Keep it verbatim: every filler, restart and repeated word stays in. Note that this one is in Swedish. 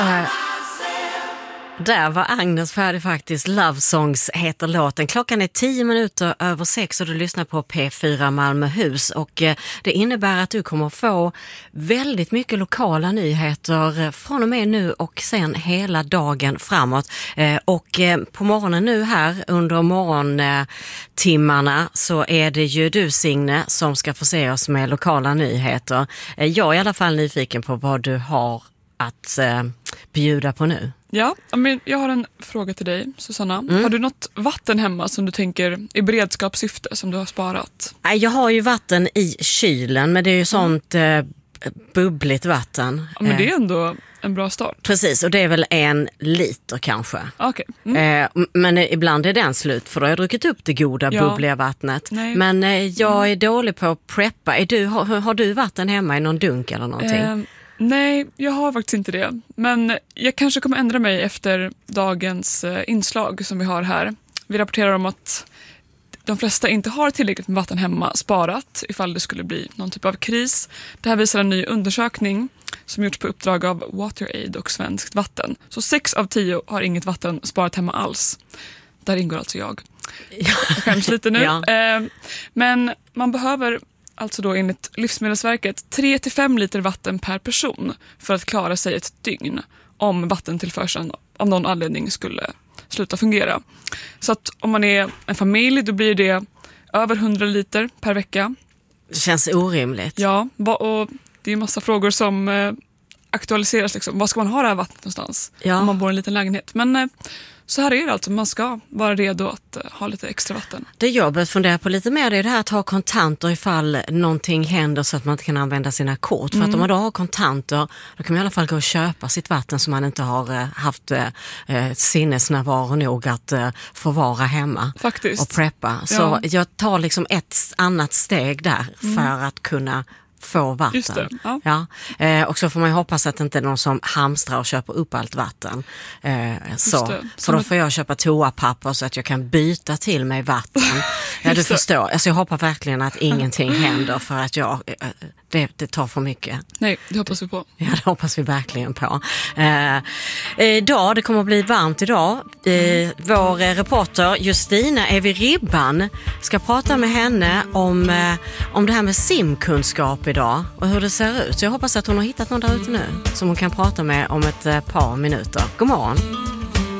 Uh, där var Agnes färdig faktiskt. Love Songs heter låten. Klockan är tio minuter över sex och du lyssnar på P fyra Malmöhus. Och uh, det innebär att du kommer få väldigt mycket lokala nyheter från och med nu och sen hela dagen framåt. Uh, och uh, på morgonen nu här under morgontimmarna så är det ju du, Signe, som ska förse oss med lokala nyheter. Uh, jag är i alla fall nyfiken på vad du har att uh, bjuda på nu. Ja, men jag har en fråga till dig, Susanna. Mm. Har du något vatten hemma som du tänker i beredskapssyfte som du har sparat? Jag har ju vatten i kylen, men det är ju sånt mm. eh, bubbligt vatten. Ja, men det är ändå en bra start. Precis, och det är väl en liter kanske. Okay. Mm. Eh, men ibland är den slut, för då har jag druckit upp det goda ja. bubbliga vattnet. Nej. Men eh, jag är dålig på att preppa. Är du, har, har du vatten hemma i någon dunk eller någonting? Eh. Nej, jag har faktiskt inte det. Men jag kanske kommer ändra mig efter dagens inslag som vi har här. Vi rapporterar om att de flesta inte har tillräckligt med vatten hemma sparat ifall det skulle bli någon typ av kris. Det här visar en ny undersökning som gjorts på uppdrag av WaterAid och Svenskt Vatten. Så sex av tio har inget vatten sparat hemma alls. Där ingår alltså jag. Jag skäms lite nu. Ja. Men man behöver alltså då enligt Livsmedelsverket tre till fem liter vatten per person för att klara sig ett dygn om vattentillförseln av någon anledning skulle sluta fungera. Så att om man är en familj då blir det över hundra liter per vecka. Det känns orimligt. Ja, och det är en massa frågor som aktualiseras. Liksom. Vad ska man ha det här vattnet någonstans ja. om man bor i en liten lägenhet? Men så här är det alltså, man ska vara redo att uh, ha lite extra vatten. Det jobbet funderar på lite mer, det är det här att ha kontanter ifall någonting händer så att man inte kan använda sina kort. Mm. För att om man då har kontanter, då kan man i alla fall gå och köpa sitt vatten som man inte har uh, haft uh, sinnesnärvaro nog att uh, förvara hemma. Faktiskt. Och preppa. Så ja. jag tar liksom ett annat steg där mm. för att kunna få vatten. Just det, ja. Ja. Eh, och så får man ju hoppas att det inte är någon som hamstrar och köper upp allt vatten. Eh, så. Så då ett... får jag köpa toapapper så att jag kan byta till mig vatten. Ja, du förstår. Alltså, jag hoppas verkligen att ingenting händer för att jag, eh, det, det tar för mycket. Nej, det hoppas vi på. Ja, det hoppas vi verkligen på. Eh, idag, det kommer att bli varmt idag. Eh, vår reporter Justina är vid ribban. Ska prata med henne om, eh, om det här med simkunskap idag och hur det ser ut. Så jag hoppas att hon har hittat någon där ute nu som hon kan prata med om ett par minuter. God morgon!